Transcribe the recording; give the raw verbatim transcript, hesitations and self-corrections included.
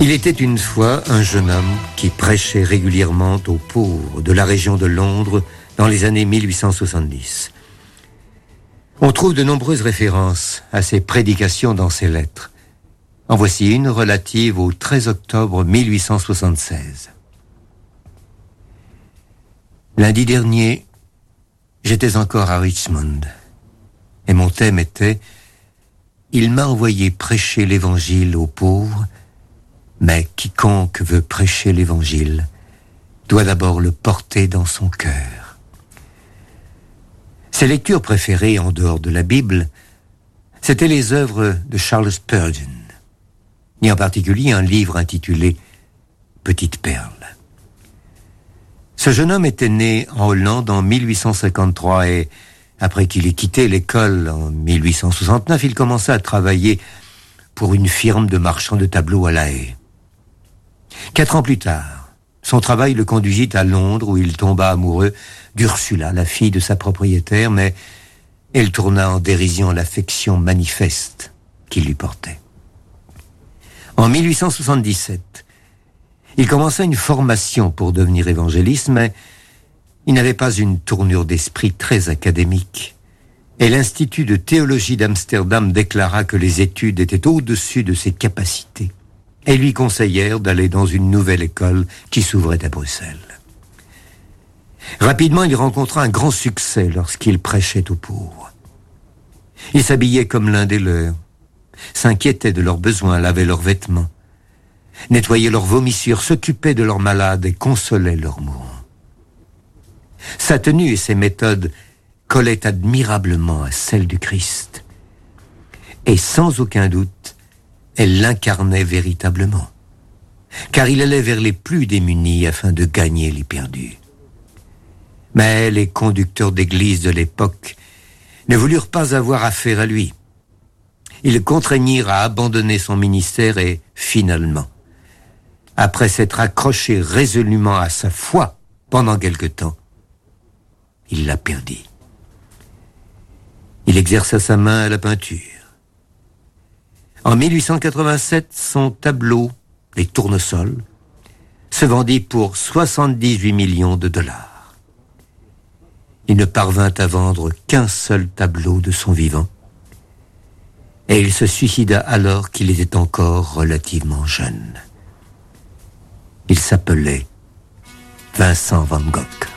Il était une fois un jeune homme qui prêchait régulièrement aux pauvres de la région de Londres dans les années mille huit cent soixante-dix. On trouve de nombreuses références à ses prédications dans ses lettres. En voici une relative au treize octobre mille huit cent soixante-seize. Lundi dernier, j'étais encore à Richmond et mon thème était « Il m'a envoyé prêcher l'évangile aux pauvres, mais quiconque veut prêcher l'évangile doit d'abord le porter dans son cœur. » Ses lectures préférées en dehors de la Bible, c'étaient les œuvres de Charles Spurgeon, et en particulier un livre intitulé « Petite perle ». Ce jeune homme était né en Hollande en mille huit cent cinquante-trois et, après qu'il ait quitté l'école en mille huit cent soixante-neuf, il commença à travailler pour une firme de marchands de tableaux à La Haye. Quatre ans plus tard, son travail le conduisit à Londres où il tomba amoureux d'Ursula, la fille de sa propriétaire, mais elle tourna en dérision l'affection manifeste qu'il lui portait. En mille huit cent soixante-dix-sept, il commença une formation pour devenir évangéliste, mais il n'avait pas une tournure d'esprit très académique. Et l'Institut de théologie d'Amsterdam déclara que les études étaient au-dessus de ses capacités et lui conseillèrent d'aller dans une nouvelle école qui s'ouvrait à Bruxelles. Rapidement, il rencontra un grand succès lorsqu'il prêchait aux pauvres. Il s'habillait comme l'un des leurs, s'inquiétait de leurs besoins, lavait leurs vêtements, nettoyait leurs vomissures, s'occupait de leurs malades et consolait leurs mourants. Sa tenue et ses méthodes collaient admirablement à celles du Christ. Et sans aucun doute, elle l'incarnait véritablement, car il allait vers les plus démunis afin de gagner les perdus. Mais les conducteurs d'église de l'époque ne voulurent pas avoir affaire à lui. Ils le contraignirent à abandonner son ministère et, finalement, après s'être accroché résolument à sa foi pendant quelque temps, il la perdit. Il exerça sa main à la peinture. En mille huit cent quatre-vingt-sept, son tableau, Les Tournesols, se vendit pour soixante-dix-huit millions de dollars. Il ne parvint à vendre qu'un seul tableau de son vivant, et il se suicida alors qu'il était encore relativement jeune. Il s'appelait Vincent van Gogh.